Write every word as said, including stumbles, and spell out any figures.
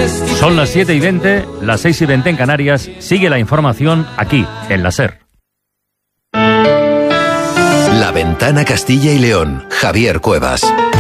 Son las siete y veinte, las seis y veinte en Canarias. Sigue la información aquí, en la SER. La Ventana Castilla y León, Javier Cuevas.